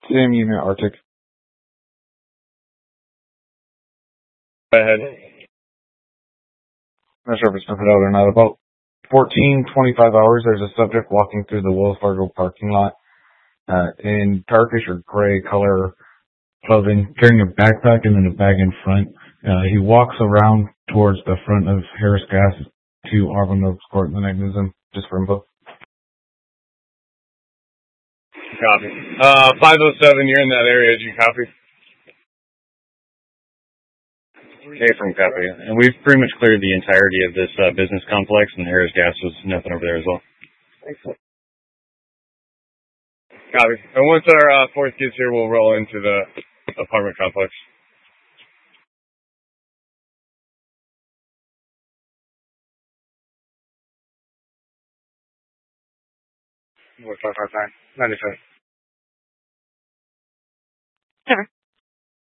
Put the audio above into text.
Same unit, Arctic. Go ahead. Not sure if it's noted out or not. About 14-25 hours, there's a subject walking through the Wells Fargo parking lot in darkish or gray color clothing, carrying a backpack and then a bag in front. He walks around towards the front of Harris Gas to Auburn Oaks Court, and then I lose him just for info. Copy. 507, you're in that area. Did you copy? Okay, from copy. And we've pretty much cleared the entirety of this business complex, and Harris Gas was nothing over there as well. Excellent. Copy. And once our force gets here, we'll roll into the apartment complex. What's 559? 95. Sure.